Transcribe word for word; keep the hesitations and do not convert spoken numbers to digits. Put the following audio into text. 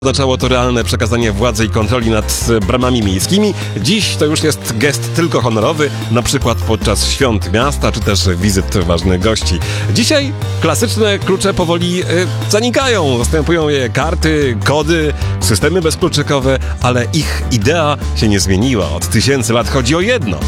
Oznaczało to realne przekazanie władzy i kontroli nad bramami miejskimi. Dziś to już jest gest tylko honorowy, na przykład podczas świąt miasta, czy też wizyt ważnych gości. Dzisiaj klasyczne klucze powoli y, zanikają. Zastępują je karty, kody, systemy bezkluczykowe, ale ich idea się nie zmieniła. Od tysięcy lat chodzi o jedno.